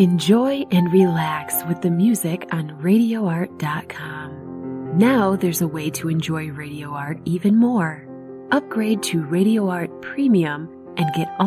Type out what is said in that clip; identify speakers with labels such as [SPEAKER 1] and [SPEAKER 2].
[SPEAKER 1] Enjoy and relax with the music on RadioArt.com. Now there's a way to enjoy Radio Art even more. Upgrade to Radio Art Premium and get all